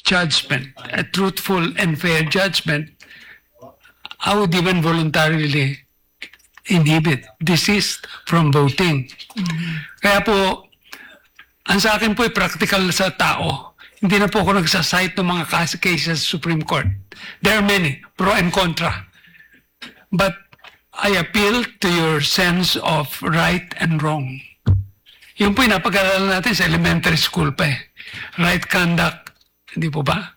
judgment, a truthful and fair judgment, I would even voluntarily desist from voting. Kaya po, ang sa akin po ay practical sa tao. Hindi na po ako nagsasite ng mga cases sa Supreme Court. There are many, pro and contra. But I appeal to your sense of right and wrong. Yung po yung napag-aralan natin sa elementary school pa eh. Right conduct, hindi po ba?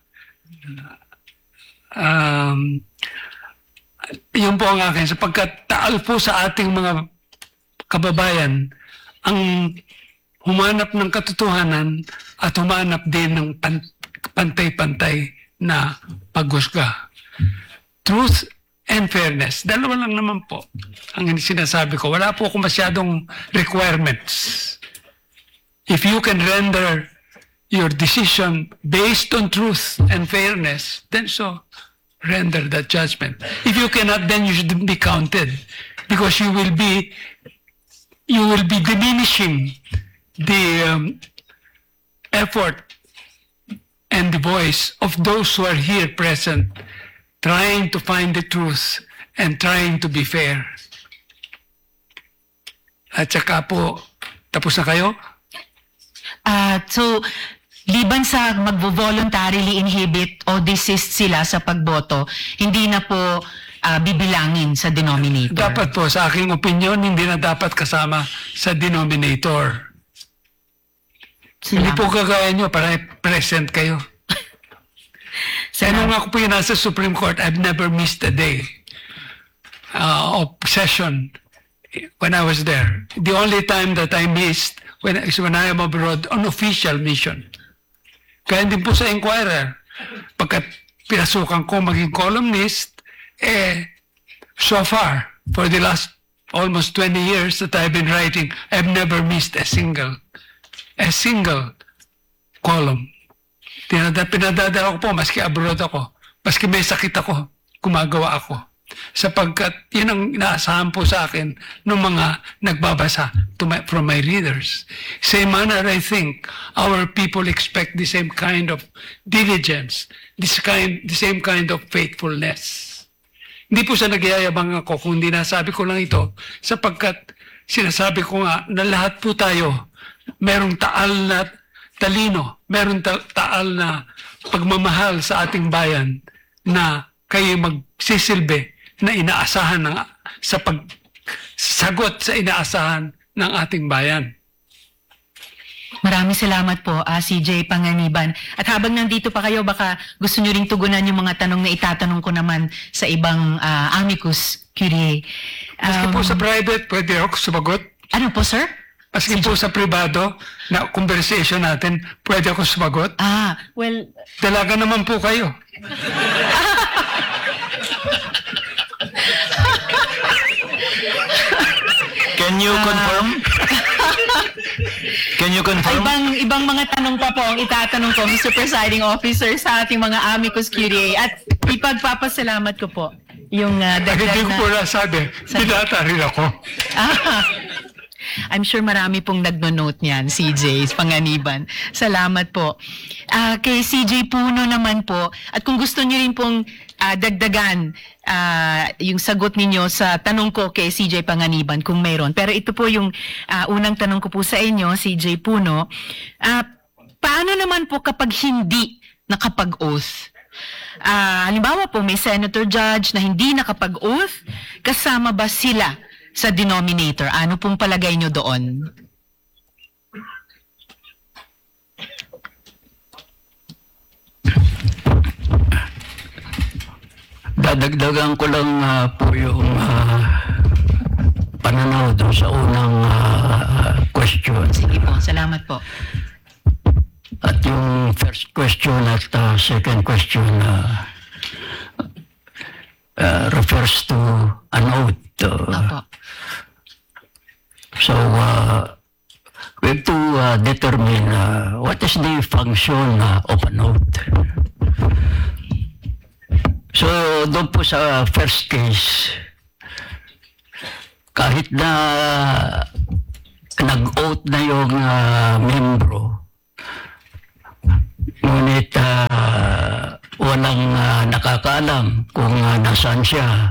Yun po ang akin, sapagkat taal po sa ating mga kababayan ang humanap ng katotohanan at humanap din ng pantay-pantay na paghusga. Truth and fairness. Dalawa lang naman po ang sinasabi ko. Wala po akong masyadong requirements. If you can render your decision based on truth and fairness, then so render that judgment. If you cannot, then you shouldn't be counted, because you will be diminishing the effort and the voice of those who are here present, trying to find the truth and trying to be fair. At saka po, tapos na kayo? So, liban sa magvo-voluntarily inhibit o desist sila sa pagboto, hindi na po bibilangin sa denominator. Dapat po, sa aking opinion, hindi na dapat kasama sa denominator. Hindi po kagaya nyo para present kayo. Nung ako po yung nasa Supreme Court, I've never missed a day of session when I was there. The only time that I missed is when I am abroad on official mission. Kaya din po sa Inquirer, pagkat pinasukan ko maging columnist, so far, for the last almost 20 years that I've been writing, I've never missed a single column. Pinadadala ko po, maski abroad ako, maski may sakit ako, gumagawa ako. Sapagkat yun ang inaasahan po sa akin ng mga nagbabasa from my readers. Same manner, I think, our people expect the same kind of diligence, the same kind of faithfulness. Hindi po sa nagyayabang ako, kundi nasabi ko lang ito, sapagkat sinasabi ko nga na lahat po tayo merong taal na talino, merong taal na pagmamahal sa ating bayan na kayo magsisilbi na inaasahan sa pagsagot sa inaasahan ng ating bayan. Maraming salamat po, CJ Panganiban. At habang nandito pa kayo, baka gusto nyo ring tugunan yung mga tanong na itatanong ko naman sa ibang amicus curiae. Maski po sa private, pwede ako sumagot. Ano po, sir? Maski po sa privado na conversation natin, pwede ako sumagot. Well... Dalaga naman po kayo. Can you confirm? Can you confirm? Ibang mga tanong pa po ang itatanong ko, Mr. Presiding Officer, sa ating mga amicus curiae. At ipagpapasalamat ko po yung dagdag na... Hindi ko po nasabi, pinata rin ako. I'm sure marami pong nagno-note niyan, CJ Panganiban. Salamat po. Kay CJ Puno naman po, at kung gusto niyo rin pong dagdagan yung sagot ninyo sa tanong ko kay CJ Panganiban kung mayroon. Pero ito po yung unang tanong ko po sa inyo, CJ Puno. Paano naman po kapag hindi nakapag-oath? Halimbawa po, may senator judge na hindi nakapag-oath, kasama ba sila sa denominator? Ano pong palagay nyo doon? Dadagdagan ko lang po yung pananaw doon sa unang question. Sige po, salamat po. At yung first question at second question refers to an oath. Opo. So, we have to determine what is the function of an oath. So, doon po sa first case, kahit na nag-oath na yung membro, ngunit walang nakakaalam kung nasaan siya.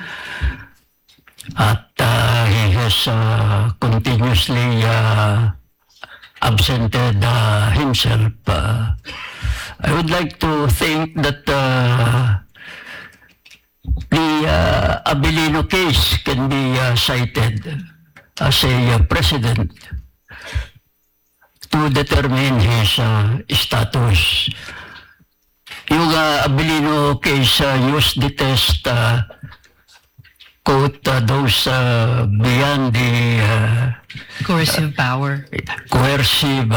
At he has continuously absented himself. I would like to think that the Abilino case can be cited as a precedent to determine his status. Yung Abilino case used the test, quote, those beyond the Coercive power. coercive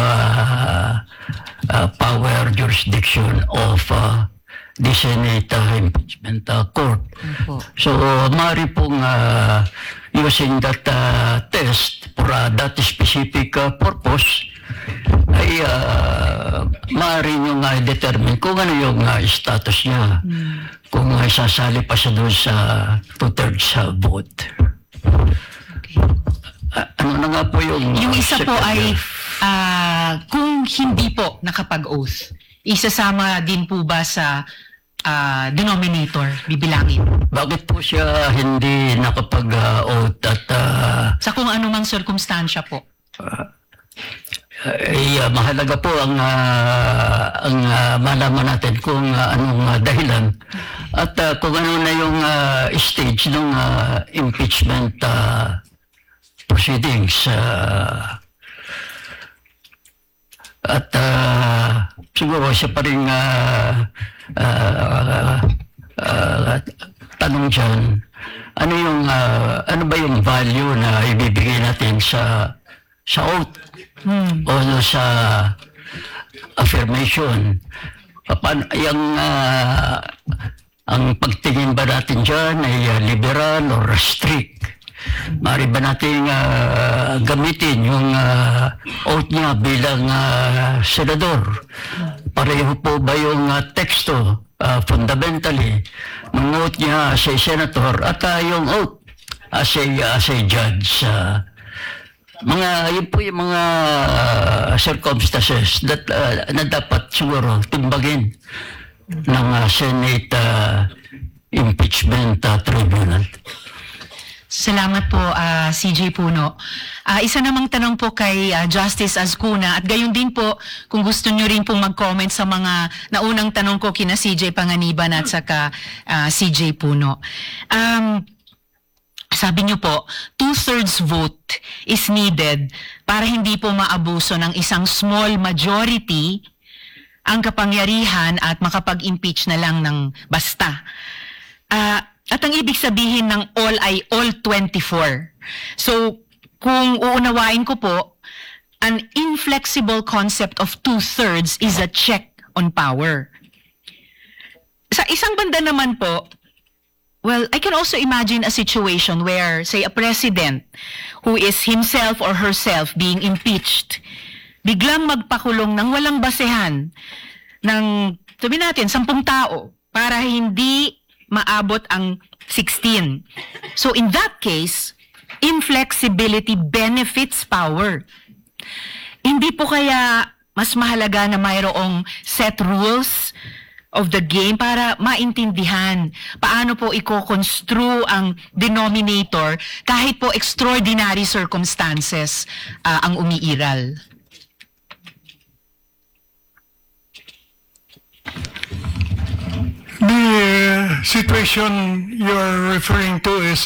power jurisdiction of the Senate Impeachment Court. Opo. So, maaari pong using that test for that specific purpose ay maaari nyo nga i-determine kung ano yung status niya. Kung sasali pa siya doon sa 2/3 vote. Ano na nga po yung... Yung isa po second, ay kung hindi po nakapag-oath, isasama din po ba sa denominator, bibilangin? Bakit po siya hindi nakapag-oath at Sa kung anumang sirkumstansya po. mahalaga po ang malaman natin kung anong dahilan at kung ano na yung stage ng impeachment proceedings. At siguro siya pa rin tanong dyan, ano ba yung value na ibibigay natin sa oath o sa affirmation? Paano, ang pagtingin ba natin dyan ay liberal or strict? Maaari ba natin gamitin yung oath niya bilang senador? Pareho po ba yung teksto fundamentally ng oath niya as a senator at yung oath as a judge? Yun po yung mga circumstances that na dapat siguro timbagin ng Senate Impeachment Tribunal. Salamat po, CJ Puno. Isa namang tanong po kay Justice Azcuna at gayon din po kung gusto nyo rin pong mag-comment sa mga naunang tanong ko kina CJ Panganiban at saka CJ Puno. Sabi niyo po, 2/3 vote is needed para hindi po maabuso ng isang small majority ang kapangyarihan at makapag-impeach na lang ng basta. At ang ibig sabihin ng all ay all 24. So, kung uunawain ko po, an inflexible concept of 2/3 is a check on power. Sa isang banda naman po, well, I can also imagine a situation where, say, a president who is himself or herself being impeached, biglang magpakulong ng walang basehan ng, sabi natin, 10 tao para hindi maabot ang 16. So in that case, inflexibility benefits power. Hindi po kaya mas mahalaga na mayroong set rules of the game para maintindihan paano po i-construe ang denominator kahit po extraordinary circumstances ang umiiral. The situation you're referring to is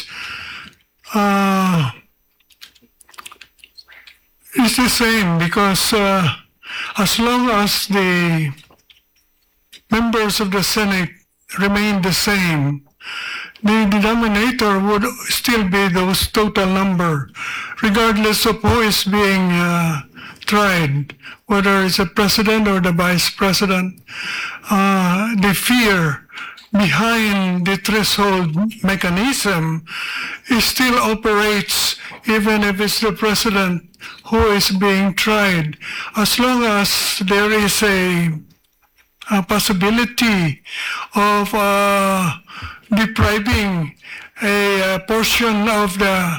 the same because as long as the members of the Senate remain the same, the denominator would still be those total number, regardless of who is being tried, whether it's the president or the vice president. The fear behind the threshold mechanism still operates even if it's the president who is being tried, as long as there is a possibility of depriving a portion of the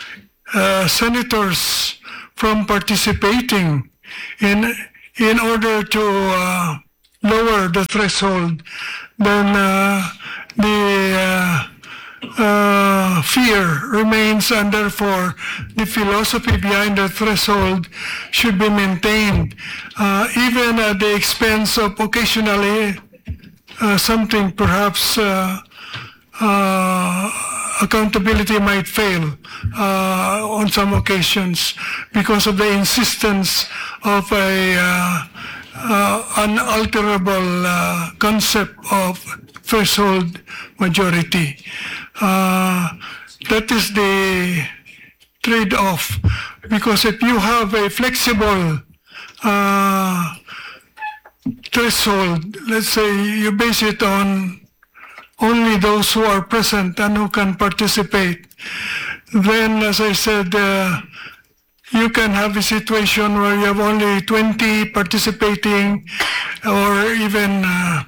senators from participating in order to lower the threshold, then the fear remains, and therefore the philosophy behind the threshold should be maintained, even at the expense of occasionally something perhaps accountability might fail on some occasions because of the insistence of a unalterable concept of threshold majority. That is the trade-off, because if you have a flexible threshold, let's say you base it on only those who are present and who can participate, then, as I said, you can have a situation where you have only 20 participating, or even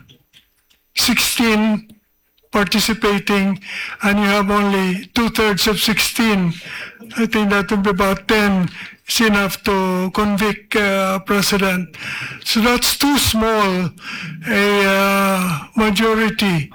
16 participating, and you have only 2/3 of 16. I think that would be about 10 is enough to convict president. So that's too small a majority.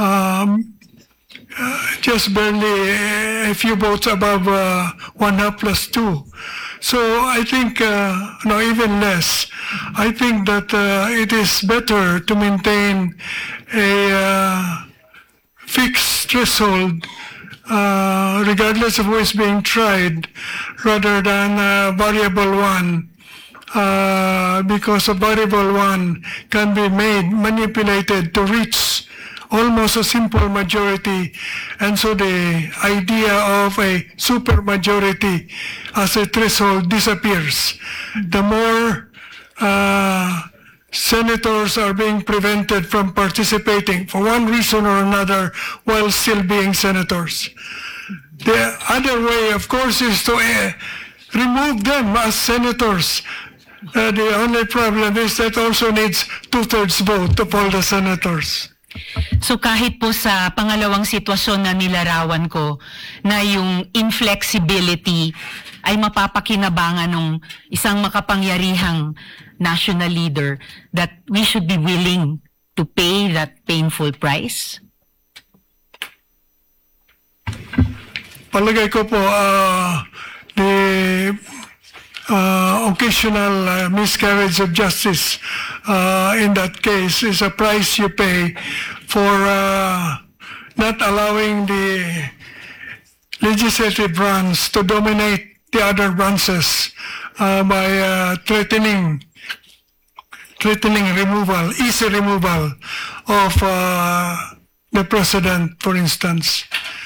Just barely a few votes above 1/2 plus 2. So I think, no, even less. I think that it is better to maintain a fixed threshold, regardless of who is being tried, rather than a variable one, because a variable one can be manipulated to reach almost a simple majority, and so the idea of a super majority as a threshold disappears. The more senators are being prevented from participating for one reason or another while still being senators. The other way, of course, is to remove them as senators. The only problem is that also needs 2/3 vote of all the senators. So kahit po sa pangalawang sitwasyon na nilarawan ko na yung inflexibility ay mapapakinabangan ng isang makapangyarihang national leader, that we should be willing to pay that painful price? Palagay ko po, the occasional miscarriage of justice in that case is a price you pay for not allowing the legislative branch to dominate the other branches by threatening removal, easy removal of the president, for instance.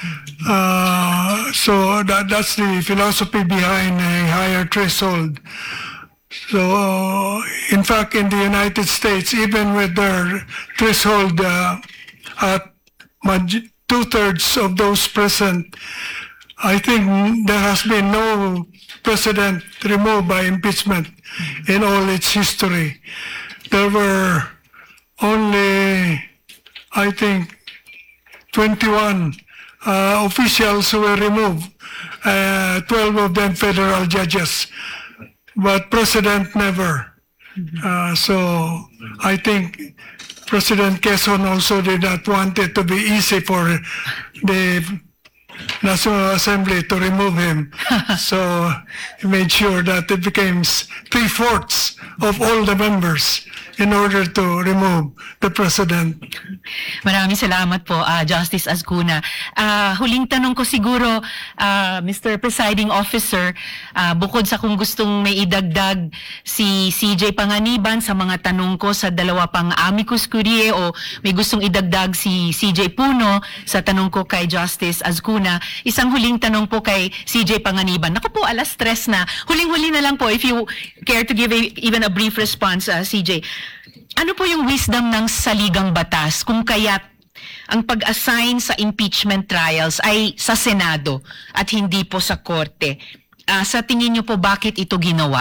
So that's the philosophy behind a higher threshold. So, in fact, in the United States, even with their threshold at 2/3 of those present, I think there has been no president removed by impeachment in all its history. There were only, I think, 21 officials who were removed, 12 of them federal judges, but president never. So I think President Quezon also did not want it to be easy for the National Assembly to remove him. So he made sure that it becomes 3/4 of all the members in order to remove the president. Maraming salamat po, Justice Azcuna. Huling tanong ko siguro, Mr. Presiding Officer, bukod sa kung gustong may idagdag si CJ Panganiban sa mga tanong ko sa dalawa pang amicus curiae, o may gustong idagdag si CJ Puno sa tanong ko kay Justice Azcuna, isang huling tanong po kay CJ Panganiban. Naku po, 3:00 na. Huling-huli na lang po, if you care to give even a brief response, CJ. Ano po yung wisdom ng saligang batas kung kaya't ang pag-assign sa impeachment trials ay sa Senado at hindi po sa Korte? Sa tingin niyo po, bakit ito ginawa?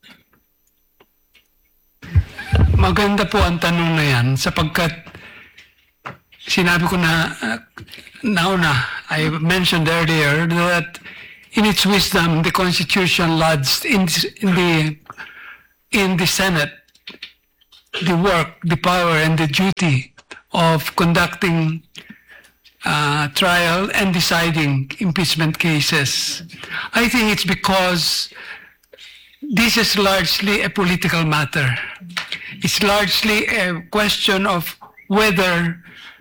Maganda po ang tanong na yan sapagkat sinabi ko na nauna, I mentioned earlier that in its wisdom, the Constitution lodged in the Senate the work, the power, and the duty of conducting trial and deciding impeachment cases. I think it's because this is largely a political matter. It's largely a question of whether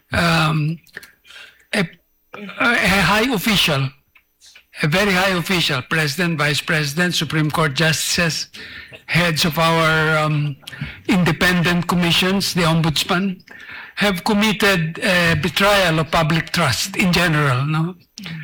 a high official, a very high official, President, Vice President, Supreme Court Justices, heads of our independent commissions, the Ombudsman, have committed betrayal of public trust in general. No?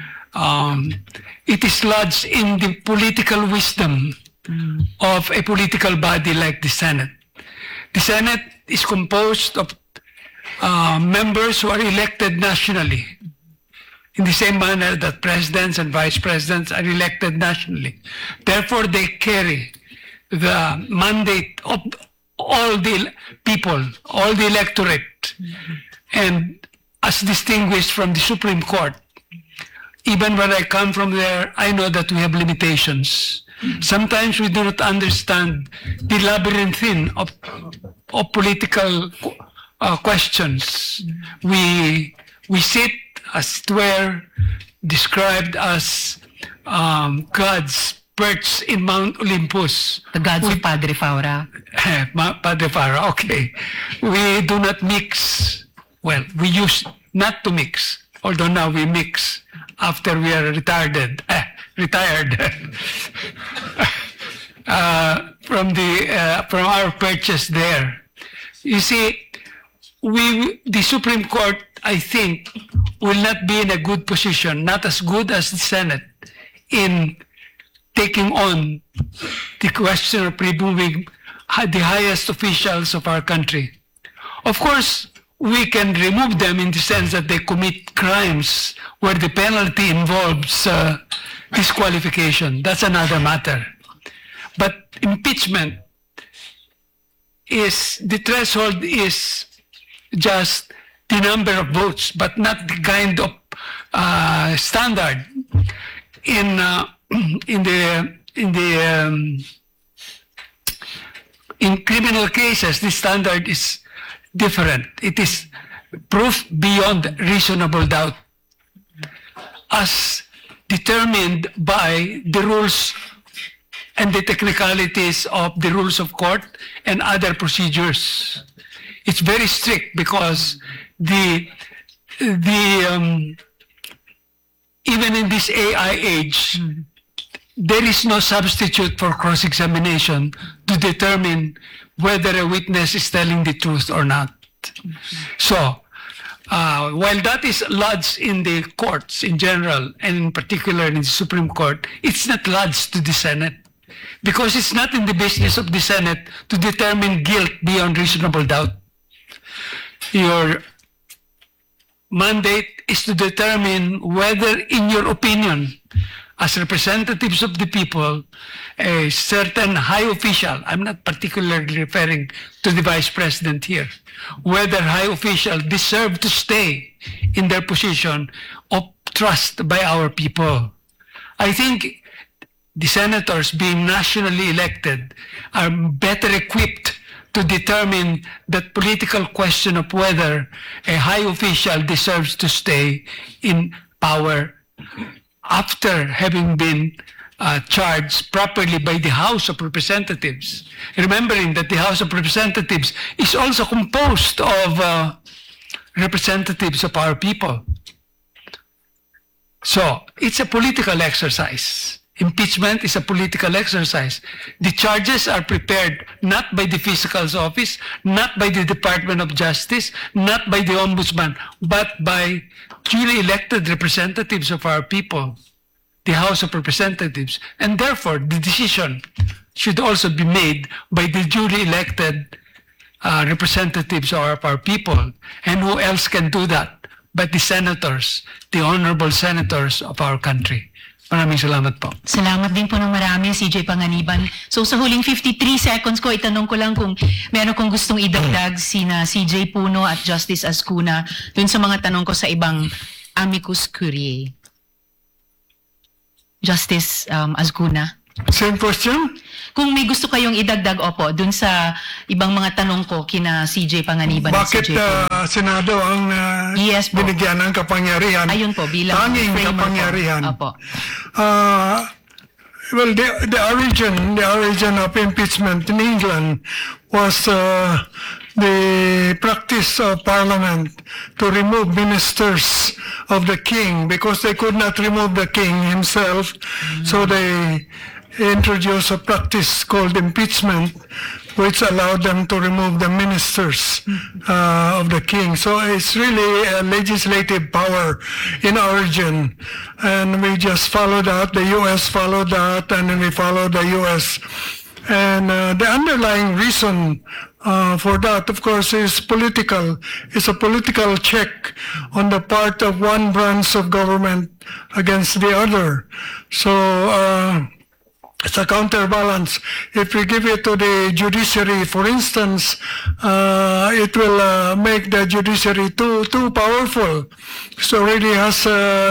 It is lodged in the political wisdom of a political body like the Senate. The Senate is composed of members who are elected nationally, in the same manner that presidents and vice presidents are elected nationally. Therefore, they carry the mandate of all the people, all the electorate, and as distinguished from the Supreme Court. Even when I come from there, I know that we have limitations. Sometimes we do not understand the labyrinthine of political questions. We sit, as it were, described as gods perched in Mount Olympus. The gods of Padre Faura. Padre Farah, okay. We do not mix. Well, we used not to mix, although now we mix after we are retired from our purchase there. You see, the Supreme Court, I think, will not be in a good position, not as good as the Senate, in taking on the question of removing the highest officials of our country. Of course, we can remove them in the sense that they commit crimes where the penalty involves disqualification. That's another matter. But impeachment the threshold is just the number of votes, but not the kind of standard in criminal cases. The standard is different. It is proof beyond reasonable doubt, as determined by the rules and the technicalities of the rules of court and other procedures. It's very strict because even in this AI age, there is no substitute for cross-examination to determine whether a witness is telling the truth or not. So, while that is lodged in the courts in general, and in particular in the Supreme Court, it's not lodged to the Senate. Because it's not in the business of the Senate to determine guilt beyond reasonable doubt. Your mandate is to determine whether, in your opinion, as representatives of the people, a certain high official, I'm not particularly referring to the Vice President here, whether high officials deserve to stay in their position of trust by our people. I think the senators, being nationally elected, are better equipped to determine that political question of whether a high official deserves to stay in power after having been charged properly by the House of Representatives. Remembering that the House of Representatives is also composed of representatives of our people. So, it's a political exercise. Impeachment is a political exercise. The charges are prepared not by the Fiscal's Office, not by the Department of Justice, not by the Ombudsman, but by duly elected representatives of our people, the House of Representatives. And therefore, the decision should also be made by the duly elected representatives of our people. And who else can do that but the senators, the honorable senators of our country? Maraming salamat po. Salamat din po ng marami, CJ Panganiban. So sa huling 53 seconds ko, itanong ko lang kung meron kong gustong idagdag sina CJ Puno at Justice Ascuna dun sa mga tanong ko sa ibang amicus curiae. Justice Ascuna. Same question? Kung may gusto kayong idagdag, opo, dun sa ibang mga tanong ko kina CJ Panganiban at Bakit CJ po. Senado ang Yes po. binigyan ng kapangyarihan? Ayun po, bilang tanging framer po. kapangyarihan. Opo. Well, the origin of impeachment in England was the practice of Parliament to remove ministers of the king because they could not remove the king himself, so they introduced a practice called impeachment, which allowed them to remove the ministers of the king. So it's really a legislative power in origin. And we just followed that. The U.S. followed that, and then we followed the U.S. And the underlying reason for that, of course, is political. It's a political check on the part of one branch of government against the other. So, it's a counterbalance. If we give it to the judiciary, for instance, it will make the judiciary too powerful. So it already has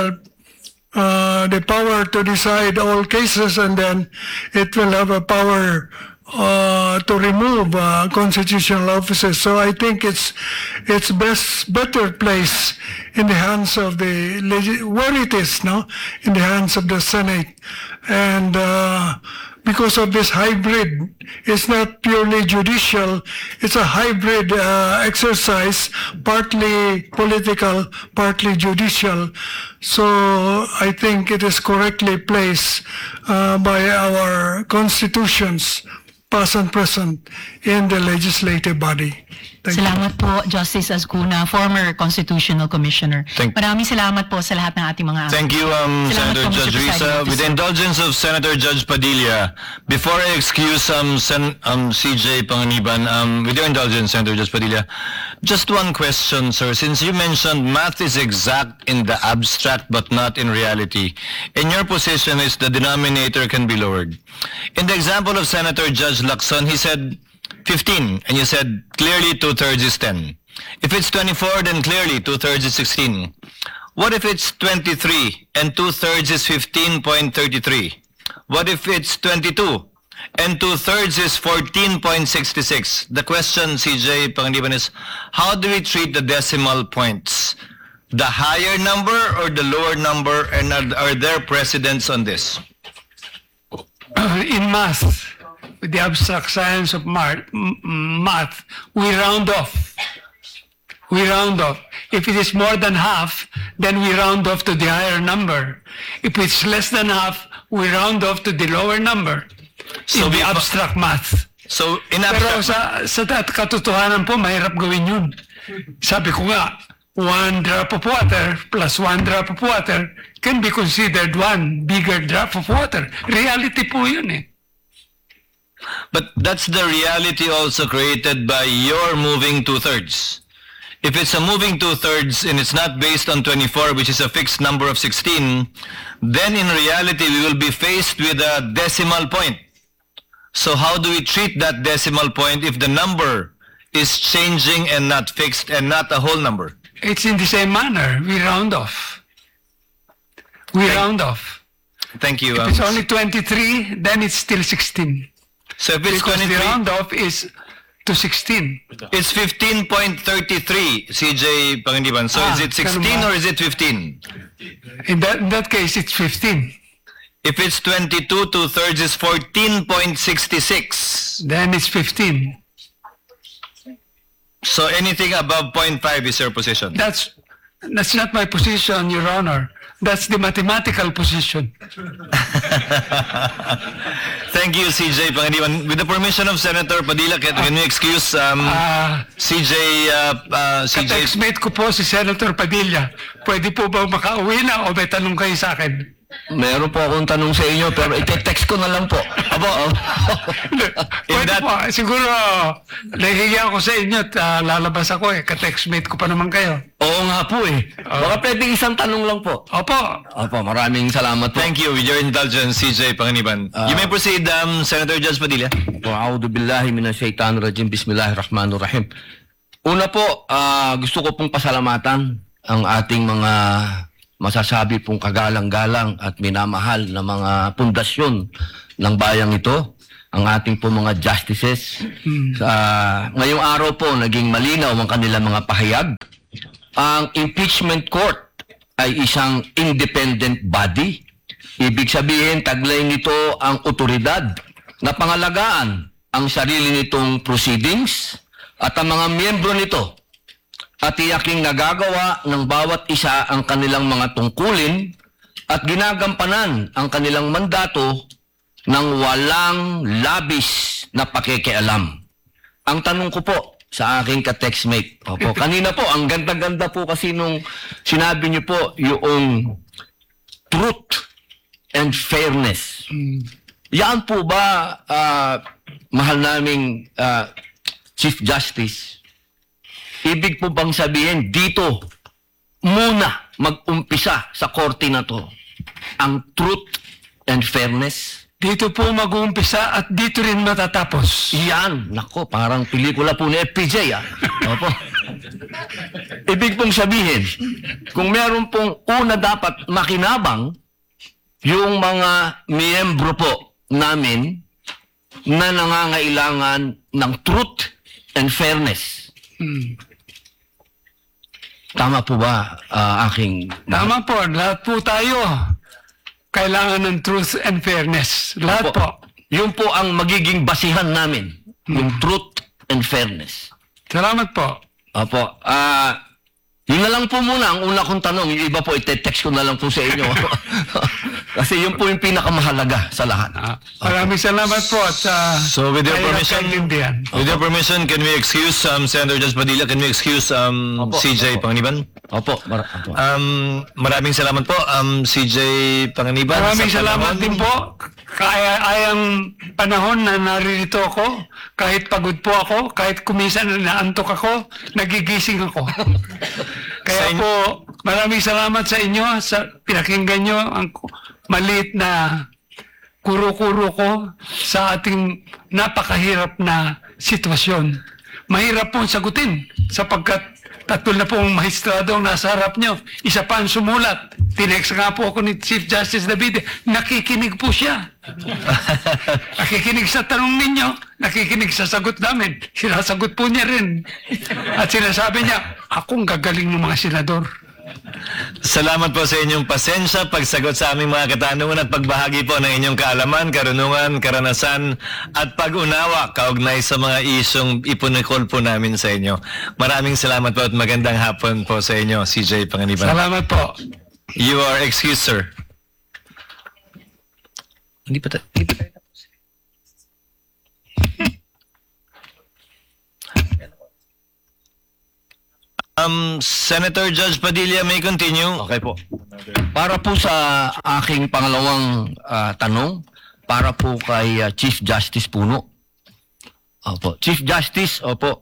the power to decide all cases, and then it will have a power to remove constitutional offices. So I think it's better placed in the hands of the where it is now, in the hands of the Senate, and because of this hybrid, it's not purely judicial, it's a hybrid exercise, partly political, partly judicial. So I think it is correctly placed by our constitutions, past and present, in the legislative body. Thank you. Salamat po, Justice Azcuna, former Constitutional Commissioner. Maraming salamat po sa lahat ng ating mga... Thank you, Salamat Senator po, Mr. Judge Presiding Risa. With the Officer. indulgence of Senator Judge Padilla, before I excuse CJ Panganiban, with your indulgence, Senator Judge Padilla, just one question, sir. Since you mentioned math is exact in the abstract but not in reality, and your position is the denominator can be lowered. In the example of Senator Judge Lacson, he said 15, and you said clearly 2/3 is 10. If it's 24, then clearly 2/3 is 16. What if it's 23 and 2/3 is 15.33? What if it's 22 and 2/3 is 14.66? The question, CJ Panganiban, is how do we treat the decimal points? The higher number or the lower number, and are there precedents on this? In math, with the abstract science of math, we round off. We round off. If it is more than half, then we round off to the higher number. If it's less than half, we round off to the lower number. So in the we- abstract math. So in Pero abstract, sa katotohanan po, mahirap gawin yun. Sabi ko nga, 1 drop of water plus 1 drop of water can be considered one bigger drop of water. Reality po yun eh. but that's the reality also created by your moving 2/3. If it's a moving 2/3 and it's not based on 24, which is a fixed number of 16, then in reality we will be faced with a decimal point. So how do we treat that decimal point if the number is changing and not fixed and not a whole number? It's in the same manner. We round off. We round off. Thank you. If it's only 23, then it's still 16. So if it's Because the 23, round off is to 16. it's 15.33, CJ Panganiban. So is it 16 ganun ba? or is it 15? In that case, it's 15. If it's 22, 2/3 is 14.66. Then it's 15. So anything above 0.5 is your position. That's not my position, Your Honor. That's the mathematical position. Thank you, CJ Panganiban. With the permission of Senator Padilla, can you excuse CJ? Ka-textmate ko po si Senator Padilla. Pwede po ba makauwi na o may tanong kayo sa akin? Meron po akong tanong sa inyo pero ite-text ko na lang po. Abo, Pwede that- po. Siguro, nahihiya ako sa inyo at lalabas ako eh. Ka-textmate ko pa naman kayo. Oo nga po eh. Baka pwedeng isang tanong lang po. Opo. Opo, maraming salamat po. thank you. With your indulgence, CJ Panganiban. You may proceed, Senator Judge Padilla. A'udhu billahi minasyaitanir rajim. Bismillahirrahmanirrahim. Una po, gusto ko pong pasalamatan ang ating mga masasabi pong kagalang-galang at minamahal na mga pundasyon ng bayang ito, ang ating po mga justices. Ngayong araw po, naging malinaw ang kanilang mga pahayag. Ang impeachment court ay isang independent body. Ibig sabihin, taglay nito ang otoridad na pangalagaan ang sarili nitong proceedings at ang mga miyembro nito at tiyaking nagagawa ng bawat isa ang kanilang mga tungkulin at ginagampanan ang kanilang mandato ng walang labis na pakikialam. Ang tanong ko po sa aking ka-textmate, opo, kanina po, ang ganda-ganda po kasi nung sinabi niyo po yung truth and fairness. Yan po ba, mahal naming Chief Justice, ibig po bang sabihin dito muna mag-umpisa sa korte na to ang truth and fairness? Dito po mag-uumpisa at dito rin matatapos. Yan, nako, parang pelikula po ni FPJ, ah. Opo. Ibig pong sabihin, kung meron pong una dapat makinabang, yung mga miyembro po namin na nangangailangan ng truth and fairness. Tama po ba, aking... Tama po, lahat po tayo kailangan ng truth and fairness. Lahat po. Yun po ang magiging basihan namin, yung truth and fairness. Salamat po. Opo. Yun na lang po muna ang una kong tanong. Yung iba po, ite-text ko na lang po sa inyo. Kasi yun po yung pinakamahalaga sa lahat. Maraming salamat po at So with your mahirap permission, kaintindihan. with your permission, can we excuse Senator Judge Padilla? Can we excuse CJ Panganiban? Opo. Maraming salamat po, CJ Panganiban. Maraming sa salamat panahon. din po. Ayang panahon na naririto ako, kahit pagod po ako, kahit kumisan na naantok ako, nagigising ako. Kaya po, maraming salamat sa inyo, sa pinakinggan nyo ang maliit na kuro-kuro ko sa ating napakahirap na sitwasyon. Mahirap pong sagutin sapagkat tatlo na pong maestrado ang nasa harap nyo. Isa pa ang sumulat. Tinext nga po ako ni Chief Justice David. Nakikinig po siya. Nakikinig sa tanong ninyo. Nakikinig sa sagot namin. Sinasagot po niya rin. At sinasabi niya, akong gagaling ng mga senador. Salamat po sa inyong pasensya, pagsagot sa aming mga katanungan at pagbahagi po ng inyong kaalaman, karunungan, karanasan at pag-unawa kaugnay sa mga isyong ipunikol po namin sa inyo. Maraming salamat po at magandang hapon po sa inyo, CJ Panganiban. Salamat po. You are excused, sir. Hindi pa tayo tapos. Senator Judge Padilla may continue. Okay po. Para po sa aking pangalawang tanong, para po kay Chief Justice Puno. Opo. Chief Justice, opo.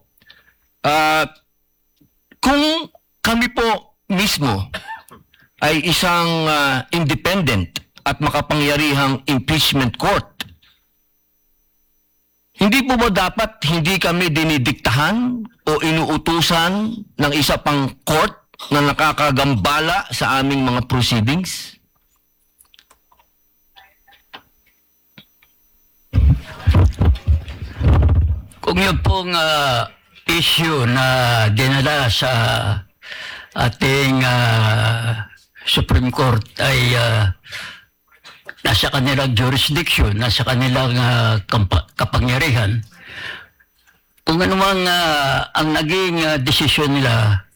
Kung kami po mismo ay isang independent at makapangyarihang impeachment court, hindi po ba dapat hindi kami dinidiktahan o inuutusan ng isa pang court na nakakagambala sa aming mga proceedings? Kung yun pong issue na dinala sa ating Supreme Court ay nasa kanilang jurisdiction, nasa kanilang kapangyarihan, kung ano mang ang naging desisyon nila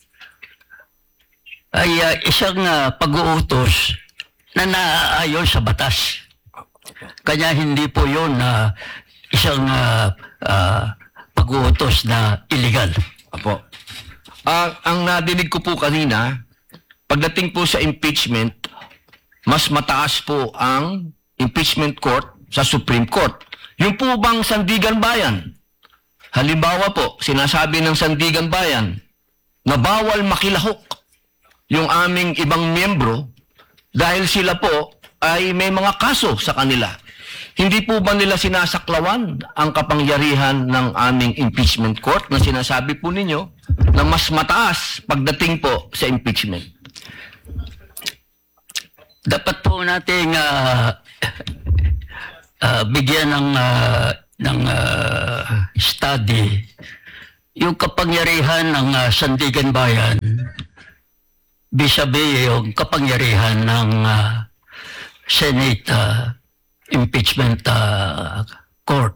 ay isang pag-uutos na naaayon sa batas. Kanya hindi po yun isang pag-uutos na illegal. Apo. Ang nadinig ko po kanina, pagdating po sa impeachment, mas mataas po ang impeachment court sa Supreme Court. Yung po bang Sandigan Bayan? Halimbawa po, sinasabi ng Sandigan Bayan na bawal makilahok yung aming ibang miyembro dahil sila po ay may mga kaso sa kanila. Hindi po ba nila sinasaklawan ang kapangyarihan ng aming impeachment court na sinasabi po ninyo na mas mataas pagdating po sa impeachment? Dapat po nating bigyan ng study yung kapangyarihan ng Sandigan Bayan vis-a-vis yung kapangyarihan ng Senate Impeachment Court.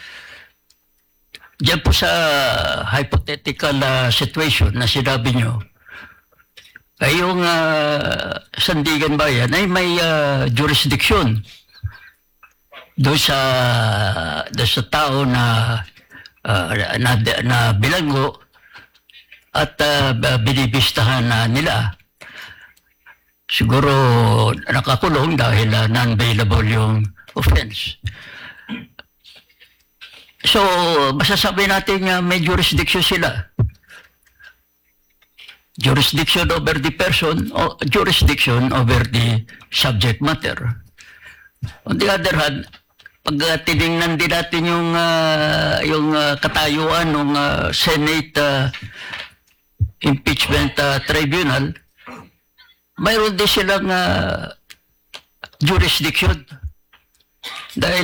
Diyan po sa hypothetical situation na sinabi nyo, ay yung Sandigan Bayan ay may jurisdiction doon sa tao na bilanggo at binibistahan nila. Siguro nakakulong dahil non-bailable yung offense. So, masasabi natin may jurisdiction sila. Jurisdiction over the person o jurisdiction over the subject matter. On the other hand, pag tinignan din natin yung katayuan ng Senate Impeachment Tribunal, mayroon din silang jurisdiction. Dahil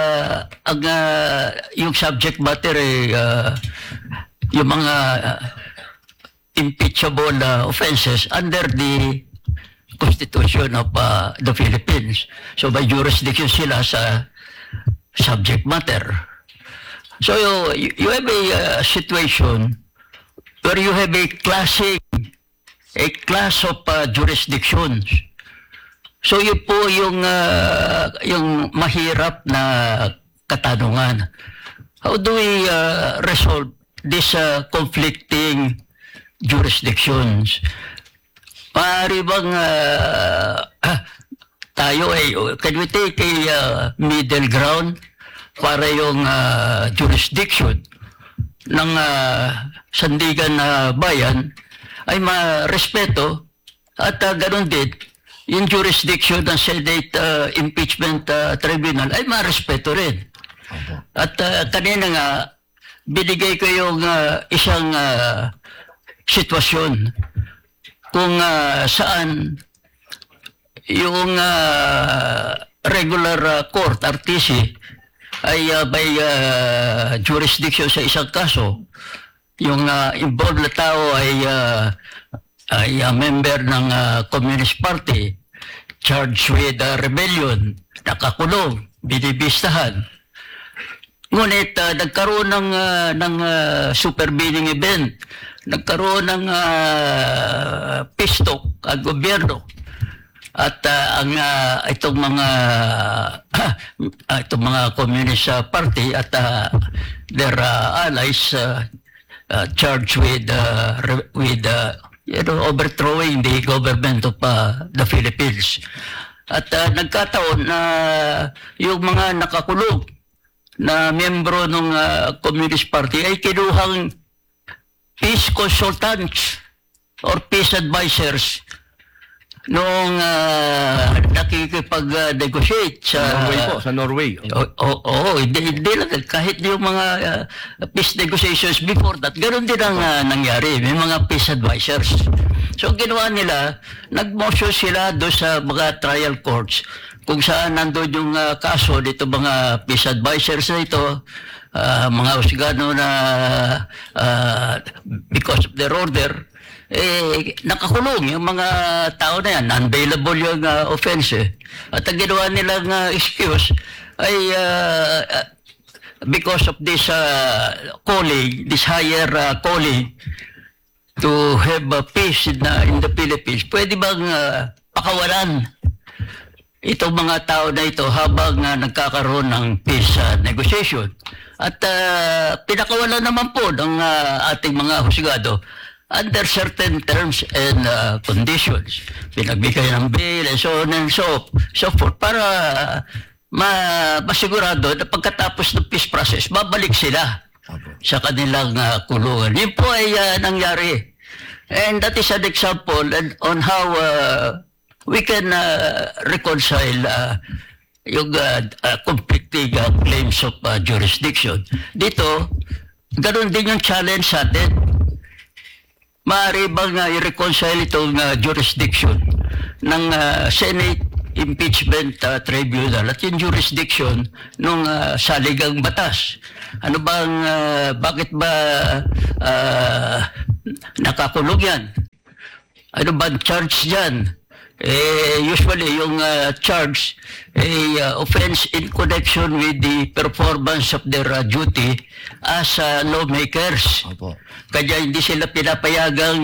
yung subject matter yung mga impeachable offenses under the Constitution of the Philippines. So may jurisdiction sila sa subject matter. So you have a situation where you have a class of jurisdictions. So yun po yung mahirap na katanungan. How do we resolve these conflicting jurisdictions? Maaari bang tayo can we take a middle ground para yung jurisdiction ng Sandigan Bayan ay marespeto at ganun din yung jurisdiction ng Senate Impeachment Tribunal ay marespeto rin. At kanina nga binigay ko yung isang sitwasyon kung saan yung regular court, RTC, ay may jurisdiction sa isang kaso. Yung involved na tao ay member ng Communist Party, charged with rebellion, nakakulong, binibistahan. Ngunit nagkaroon ng supervening event, nagkaroon ng peace talk ang gobyerno. At itong mga communist party at their allies charged with overthrowing the government of the Philippines. At nagkataon na yung mga nakakulong na miyembro ng Communist Party ay kinuhang peace consultants or peace advisors nung nakikipag-negotiate Sa Norway. Oo, hindi lang. Kahit yung mga peace negotiations before that, ganoon din ang nangyari. May mga peace advisors. So, ginawa nila, nag-motion sila doon sa mga trial courts kung saan nandun yung kaso dito mga peace advisors na ito, mga husgano na because of their order, nakakulong yung mga tao na yan, unbailable yung offense. At ang ginawa nilang excuse ay because of this calling, this higher calling to have peace in the Philippines, pwede bang pakawalan itong mga tao na ito habang nagkakaroon ng peace negotiation? At pinakawalan naman po ng ating mga husgado under certain terms and conditions. Pinagbigay ng bail and so on and so forth para masigurado na pagkatapos ng peace process, babalik sila sa kanilang kulungan. Yun po ay nangyari. And that is an example on how we can reconcile yung conflicting claims of jurisdiction. Dito, ganun din yung challenge sa atin. Maaari bang i-reconcile itong jurisdiction ng Senate impeachment tribunal at yung jurisdiction ng saligang batas. Ano bang, bakit ba nakakulong yan? Ano bang charge dyan? Usually yung charge offense in connection with the performance of their duty as lawmakers. Opo. Kaya hindi sila pinapayagang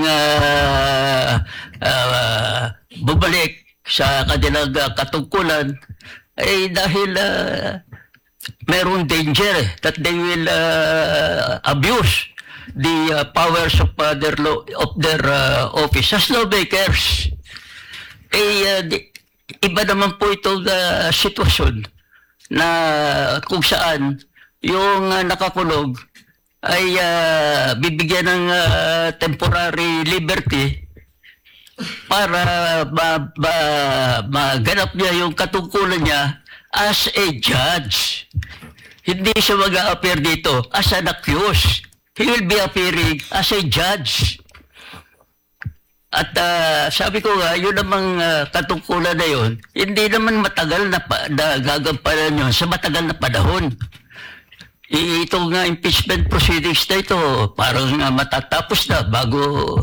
bumalik sa kanilang katungkulan dahil merong danger that they will abuse the powers of their office as lawmakers. Iba naman po itong sitwasyon na kung saan yung nakakulong ay bibigyan ng temporary liberty para maganap niya yung katungkulan niya as a judge. Hindi siya mag-a-appear dito as an accused. He will be appearing as a judge. At sabi ko nga, yun namang katungkulan na yun, hindi naman matagal na gagampanan yun sa matagal na panahon. Ito nga impeachment proceedings na ito, parang matatapos na bago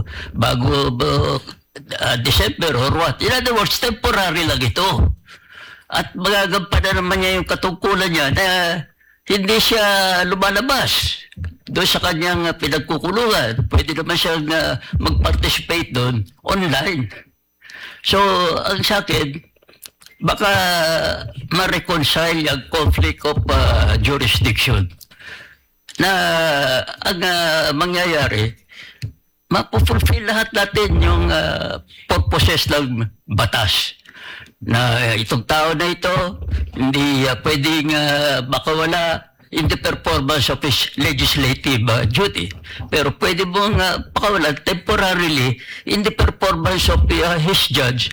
December or what. In other words, temporary lang ito. At magagampanan naman niya yung katungkulan niya na hindi siya lumalabas doon sa kanyang pinagkukulungan. Pwede naman siyang mag-participate doon online. So, ang sa akin, baka ma-reconcile yung conflict of jurisdiction na ang mangyayari, mapufulfill lahat natin yung purposes ng batas. Na itong tao na ito, hindi pwedeng makawala in the performance of his legislative duty. Pero pwede mong pakawalan temporarily in the performance of his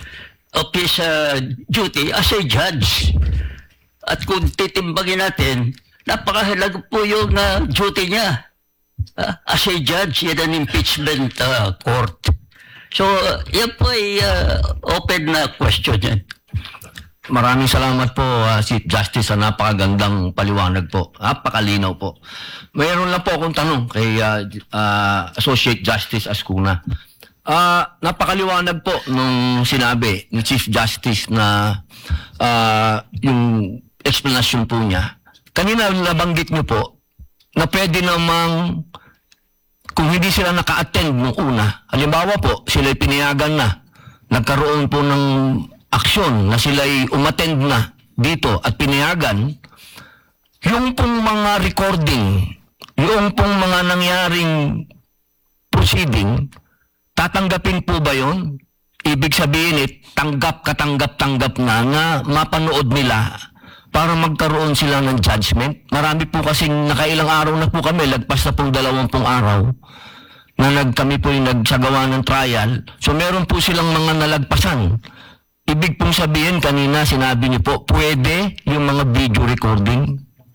duty as a judge. At kung titimbangin natin, napakahalaga po yung duty niya as a judge in an impeachment court. So, yan po ay open na question yan. Maraming salamat po, Chief Justice, sa napakagandang paliwanag po. Napakalinaw po. Mayroon lang po akong tanong kay Associate Justice Ascuna. Napakaliwanag po nung sinabi ni Chief Justice na yung explanation po niya. Kanina nabanggit niyo po na pwede namang kung hindi sila naka-attend nung una, halimbawa po, sila'y pinayagan na, nagkaroon po ng aksyon na sila'y umattend na dito at pinayagan, yung pong mga recording, yung pong mga nangyaring proceeding, tatanggapin po ba yun? Ibig sabihin tanggap na mapanood nila para magkaroon sila ng judgment. Marami po kasing nakailang araw na po kami, lagpas na pong 20 araw, na kami po yung nagsagawa ng trial. So meron po silang mga nalagpasan. Ibig pong sabihin, kanina sinabi niyo po, pwede yung mga video recording?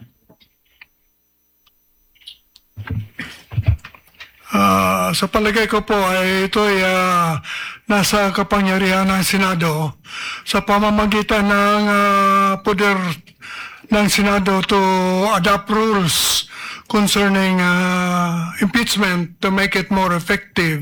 Sa palagay ko po ay ito ay nasa kapangyarihan ng Senado sa pamamagitan ng poder ng Senado to adopt rules concerning impeachment to make it more effective.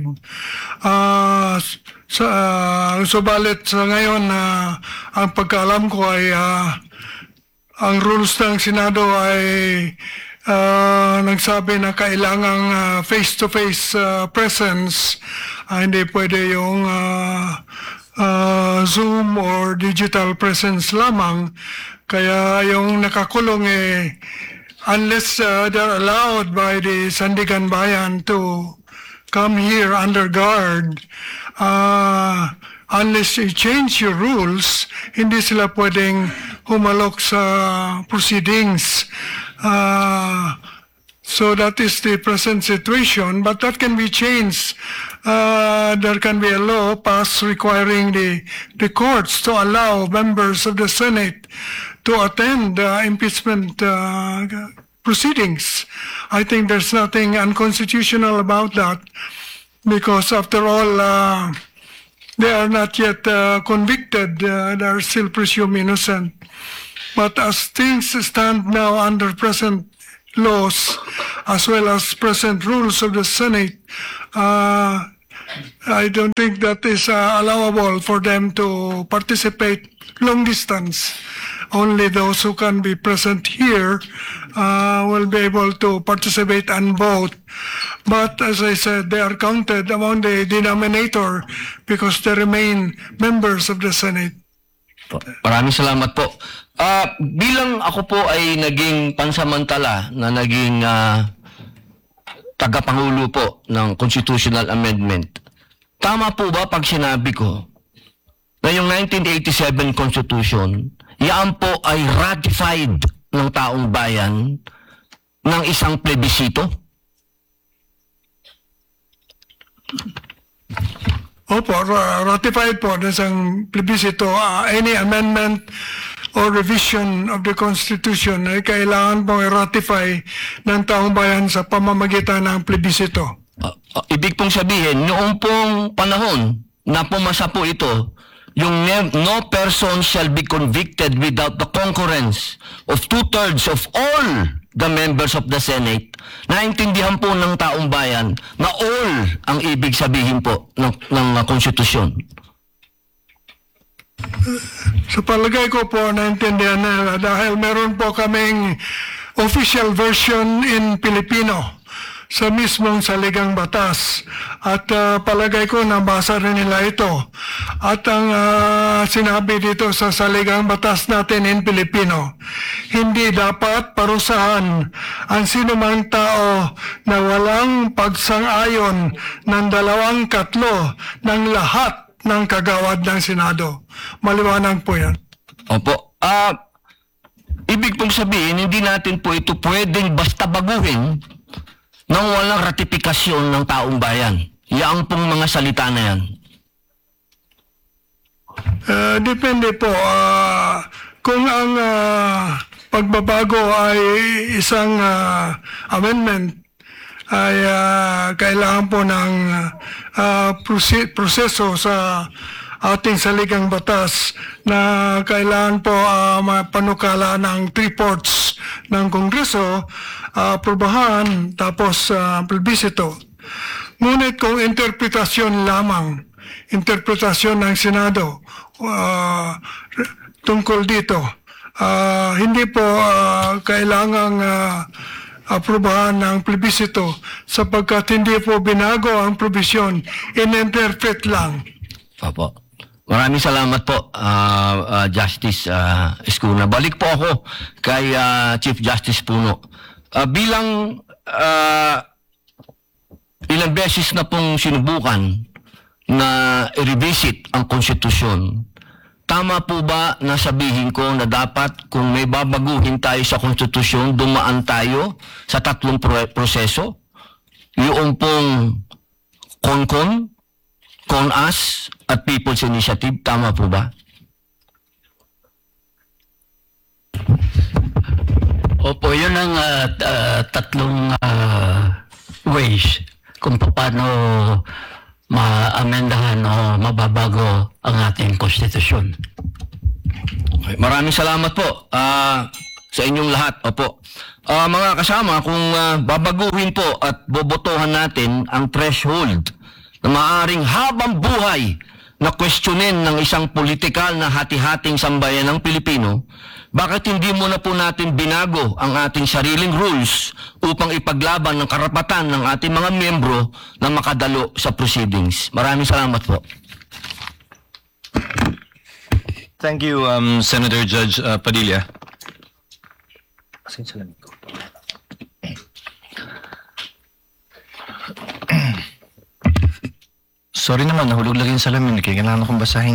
Subalit sa ngayon, ang pagkaalam ko ay ang rules ng Senado ay nagsabi na kailangang face-to-face presence, hindi pwede yung Zoom or digital presence lamang. Kaya yung nakakulong unless they're allowed by the Sandigan Bayan to come here under guard, unless you change your rules, hindi sila pwedeng humalok sa proceedings. So that is the present situation, but that can be changed. There can be a law passed requiring the courts to allow members of the Senate to attend impeachment proceedings. I think there's nothing unconstitutional about that, because after all, they are not yet convicted. They are still presumed innocent. But as things stand now under present laws, as well as present rules of the Senate, I don't think that is allowable for them to participate long distance. Only those who can be present here will be able to participate and vote. But as I said, they are counted among the denominator because they remain members of the Senate. Maraming salamat po. Bilang ako po ay naging pansamantala na naging tagapangulo po ng constitutional amendment, tama po ba pag sinabi ko na yung 1987 Constitution, yan po ay ratified ng taong bayan ng isang plebisito? Opo, ratified po ng isang plebisito. Any amendment or revision of the Constitution ay kailangan pong i-ratify ng taong bayan sa pamamagitan ng plebisito. Ibig pong sabihin, noong pong panahon na pumasa po ito, yung no person shall be convicted without the concurrence of 2/3 of all the members of the Senate, naintindihan po ng taong bayan na all ang ibig sabihin po ng konstitusyon. Sa palagay ko po, naintindihan na dahil meron po kaming official version in Filipino sa mismong saligang batas. At palagay ko nabasa rin nila ito. At ang sinabi dito sa saligang batas natin in Filipino, hindi dapat parusahan ang sinumang tao na walang pagsang-ayon ng 2/3 ng lahat ng kagawad ng Senado. Maliwanag po yan. Opo. Ibig pong sabihin, hindi natin po ito pwedeng basta baguhin nang walang ratifikasyon ng taong bayan. Yang pong mga salita na yan. Depende po. Kung ang pagbabago ay isang amendment, ay kailangan po ng proseso sa ating saligang batas na kailangan po panukala ng 3/4 ng Kongreso, aprobahan, tapos plebisito. Ngunit kung interpretasyon lamang, interpretasyon ng Senado tungkol dito, hindi po kailangang aprobahan ng plebisito sapagkat hindi po binago ang probisyon, in-interpret lang. Opo. Maraming salamat po, Justice Escuna. Balik po ako kay Chief Justice Puno. Bilang ilang beses na pong sinubukan na i-revisit ang konstitusyon, tama po ba na sabihin ko na dapat kung may babaguhin tayo sa konstitusyon, dumaan tayo sa 3 proseso? Yung pong CONCON, CONAS, at People's Initiative, tama po ba? Opo, yun ang 3 ways kung paano ma-amendahan o mababago ang ating konstitusyon. Okay, maraming salamat po sa inyong lahat. Opo. Mga kasama, kung babaguhin po at bobotohan natin ang threshold na maaaring habang buhay na questionin ng isang politikal na hati-hating sambayan ng Pilipino, bakit hindi muna po natin binago ang ating sariling rules upang ipaglaban ng karapatan ng ating mga miyembro na makadalo sa proceedings? Maraming salamat po. Thank you, Senator Judge Padilla. Sorry naman, nahulog lang yung salamin. Kailangan akong basahin.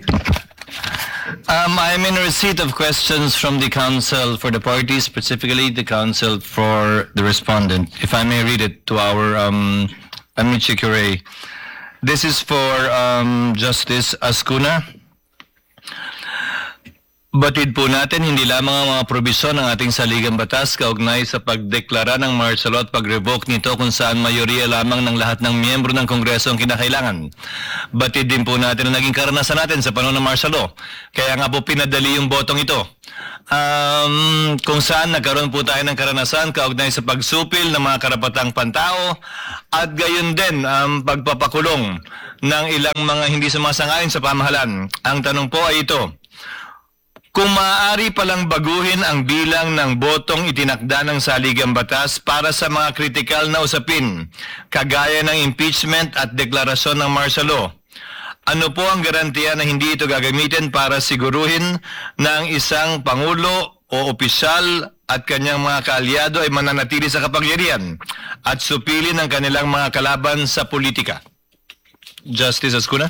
I'm in receipt of questions from the council for the parties, specifically the council for the respondent. If I may read it to our Amici Curie. This is for Justice Ascuna. Batid po natin hindi lamang ang mga probisyon ng ating saligang batas kaugnay sa pagdeklara ng martial law at pag-revoke nito kung saan mayoriya lamang ng lahat ng miyembro ng Kongreso ang kinakailangan. Batid din po natin ang naging karanasan natin sa panahon ng martial law. Kaya nga po pinadali yung botong ito. Kung saan nagkaroon po tayo ng karanasan kaugnay sa pagsupil ng mga karapatang pantao at gayon din ang pagpapakulong ng ilang mga hindi sumasang-ayon sa pamahalaan. Ang tanong po ay ito, kung maaari palang baguhin ang bilang ng botong itinakda ng saligang batas para sa mga kritikal na usapin, kagaya ng impeachment at deklarasyon ng martial law, ano po ang garantiya na hindi ito gagamitin para siguruhin na ang isang pangulo o opisyal at kanyang mga kaalyado ay mananatili sa kapangyarihan at supilin ang kanilang mga kalaban sa politika? Justice Ascuna?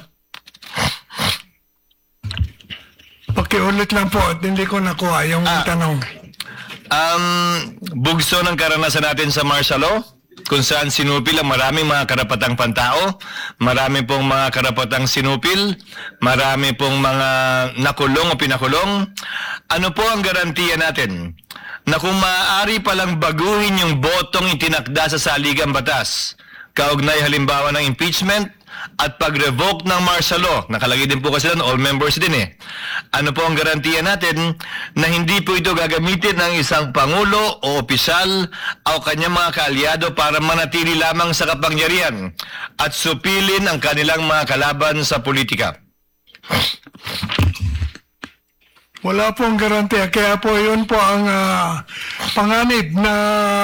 Pakiulit lang po at hindi ko nakuha yung tanong. Bugso ng karanasan natin sa martial law, kung saan sinupil ang maraming mga karapatang pantao, marami pong mga karapatang sinupil, marami pong mga nakulong o pinakulong. Ano po ang garantiya natin na kung maaari palang baguhin yung botong itinakda sa saligang batas, kaugnay halimbawa ng impeachment at pag-revoke ng martial law, nakalagay din po kasi doon, all members din eh. Ano po ang garantiya natin na hindi po ito gagamitin ng isang pangulo o opisyal o kanyang mga kaalyado para manatili lamang sa kapangyarihan at supilin ang kanilang mga kalaban sa politika? Wala pong garantiya. Kaya po yun po ang panganib na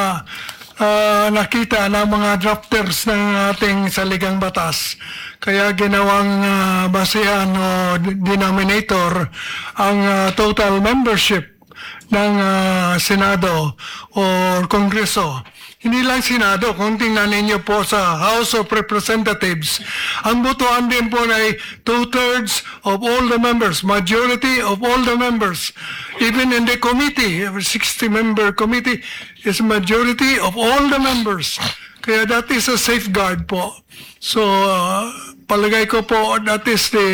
nakita ng mga drafters ng ating saligang batas. Kaya ginawang basehan o denominator ang total membership ng Senado o Kongreso. Hindi lang Senado, kung tingnan ninyo po sa House of Representatives, ang botohan din po ay 2/3 of all the members, majority of all the members. Even in the committee, a 60-member committee, is majority of all the members. Kaya that is a safeguard po. So, palagay ko po, that is the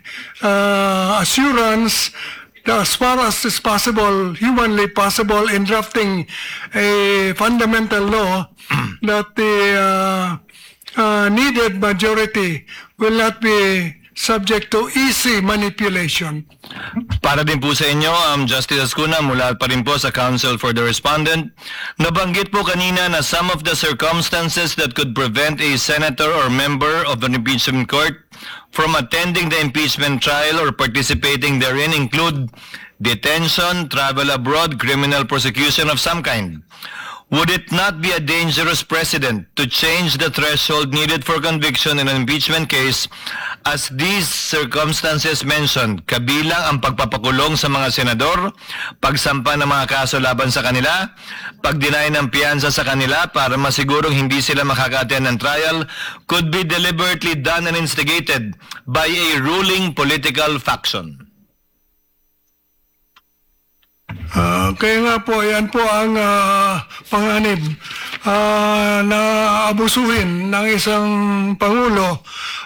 assurance as far as is possible, humanly possible, in drafting a fundamental law that the needed majority will not be subject to easy manipulation. Para din po sa inyo, Justice Ascuna, mula pa rin po sa Counsel for the Respondent, nabanggit po kanina na some of the circumstances that could prevent a senator or member of an impeachment court from attending the impeachment trial or participating therein include detention, travel abroad, criminal prosecution of some kind. Would it not be a dangerous precedent to change the threshold needed for conviction in an impeachment case as these circumstances mentioned, kabilang ang pagpapakulong sa mga senador, pagsampa ng mga kaso laban sa kanila, pagdeny ng piyansa sa kanila para masigurong hindi sila makaka-attend ng trial, could be deliberately done and instigated by a ruling political faction? Kaya nga po, yan po ang panganib na abusuhin ng isang pangulo,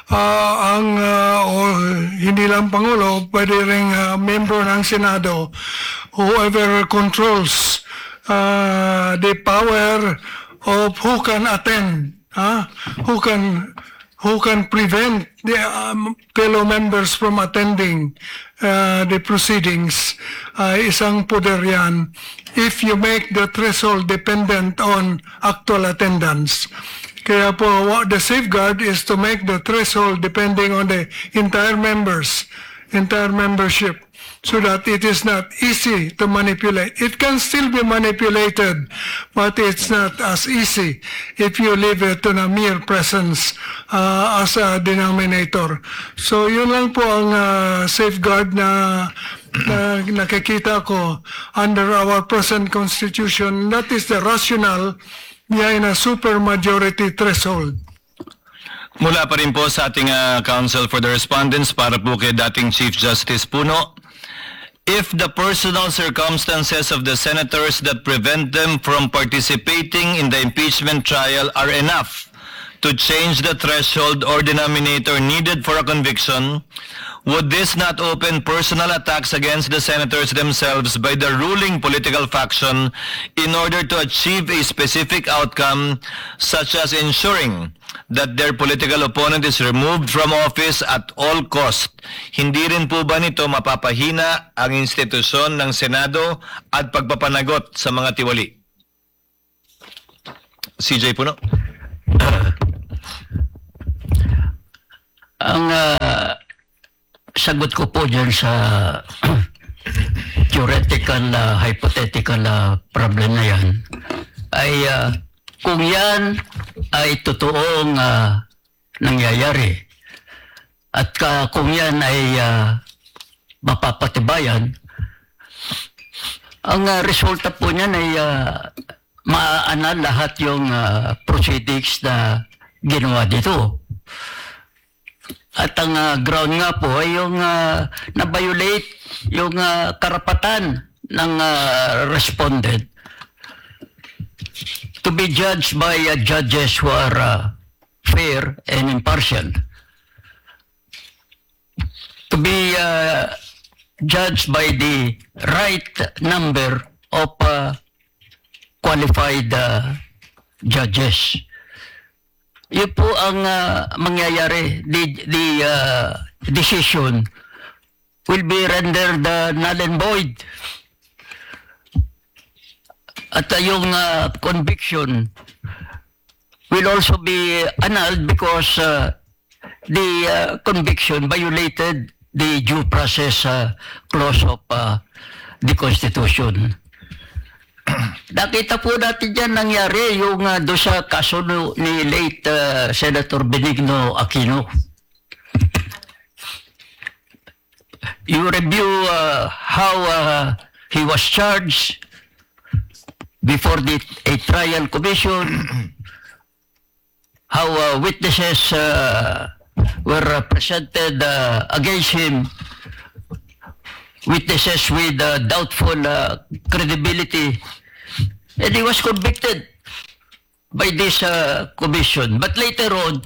o hindi lang pangulo, pwede rin member ng Senado, whoever controls the power of who can attend, who can prevent the fellow members from attending the proceedings. Isang poder yan if you make the threshold dependent on actual attendance. Kaya po, the safeguard is to make the threshold depending on the entire membership, so that it is not easy to manipulate. It can still be manipulated, but it's not as easy if you leave it to a mere presence as a denominator. So yun lang po ang safeguard na nakikita ko under our present constitution. That is the rationale behind a supermajority threshold. Mula pa rin po sa ating Counsel for the Respondents para po kay dating Chief Justice Puno, if the personal circumstances of the senators that prevent them from participating in the impeachment trial are enough to change the threshold or denominator needed for a conviction, would this not open personal attacks against the senators themselves by the ruling political faction in order to achieve a specific outcome, such as ensuring that their political opponent is removed from office at all cost? Hindi rin po ba nito mapapahina ang institusyon ng Senado at pagpapanagot sa mga tiwali? CJ Puno. Ang sagot ko po dyan sa theoretical, hypothetical problem na yan ay kung yan ay totoong nangyayari at kung yan ay mapapatibayan, ang resulta po niyan ay maaanal lahat yung proceedings na ginawa dito. At ang ground nga po ay yung na-violate yung karapatan ng respondent to be judged by judges who are fair and impartial. To be judged by the right number of qualified judges. Yun po ang mangyayari. The decision will be rendered null and void. At yung conviction will also be annulled because the conviction violated the due process clause of the Constitution. Nakita po natin dyan nangyari yung doon sa kaso ni late Senator Benigno Aquino. You review how he was charged before a trial commission, how witnesses were presented against him, witnesses with doubtful credibility, and he was convicted by this commission. But later on,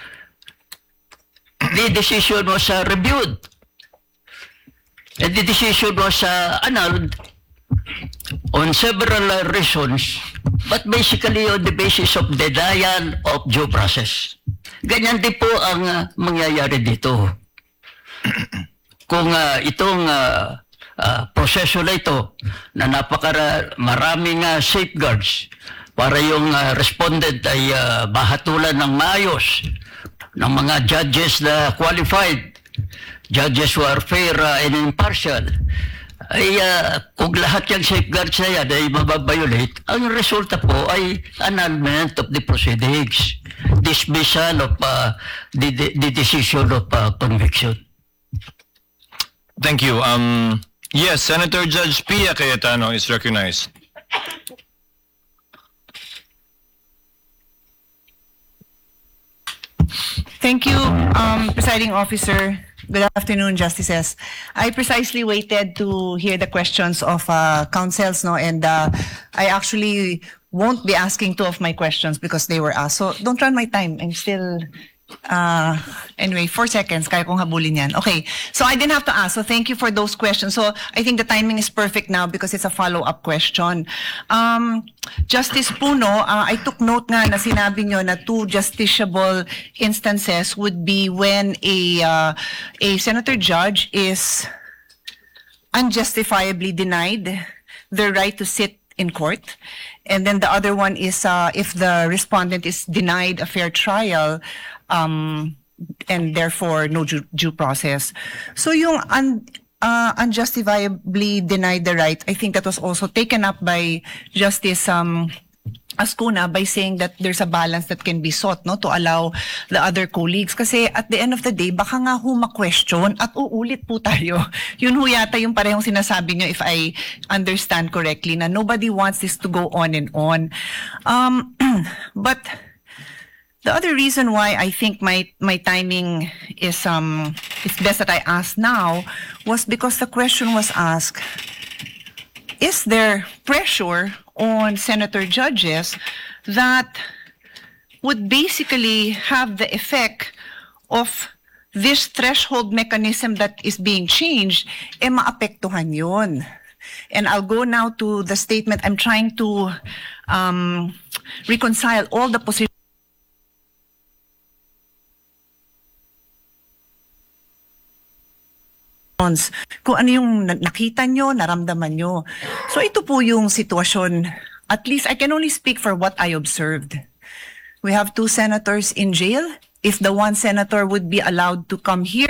the decision was reviewed, and the decision was annulled on several reasons, but basically on the basis of denial of due process. Ganyan din po ang mangyayari dito. Kung itong proseso na ito na maraming safeguards para yung respondent ay bahatulan ng maayos ng mga judges na qualified, judges who are fair and impartial, ay kung lahat yung safeguards na yan ay mababiolate, ang resulta po ay annulment of the proceedings, dismissal of the decision of conviction. Thank you. Yes, Senator Judge Pia Cayetano is recognized. Thank you, Presiding Officer. Good afternoon, Justices. I precisely waited to hear the questions of counsels, and I actually won't be asking two of my questions because they were asked. So don't run my time. I'm still... anyway, 4 seconds, kaya kong habulin yan. Okay, so I didn't have to ask, so thank you for those questions. So I think the timing is perfect now because it's a follow-up question. Justice Puno, I took note nga na sinabi nyo na 2 justiciable instances would be when a senator judge is unjustifiably denied the right to sit in court. And then the other one is if the respondent is denied a fair trial, and therefore no due process. So yung unjustifiably denied the right, I think that was also taken up by Justice Ascuna by saying that there's a balance that can be sought, no, to allow the other colleagues. Kasi at the end of the day, baka nga ma-question at uulit po tayo. Yun ho yata yung parehong sinasabi nyo, if I understand correctly, na nobody wants this to go on and on. But the other reason why I think my timing is it's best that I ask now was because the question was asked, is there pressure on senator judges that would basically have the effect of this threshold mechanism that is being changed, maapektuhan yun. And I'll go now to the statement. I'm trying to reconcile all the positions kung ano yung nakita nyo, naramdaman nyo. So ito po yung sitwasyon. At least I can only speak for what I observed. We have 2 senators in jail. If the one senator would be allowed to come here